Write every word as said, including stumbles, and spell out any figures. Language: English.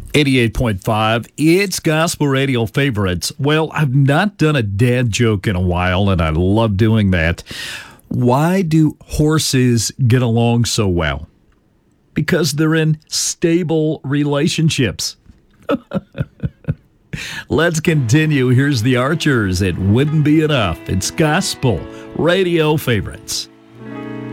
eighty-eight point five, it's Gospel Radio Favorites. Well, I've not done a dad joke in a while, and I love doing that. Why do horses get along so well? Because they're in stable relationships. Let's continue. Here's the Archers. It wouldn't be enough. It's Gospel Radio Favorites.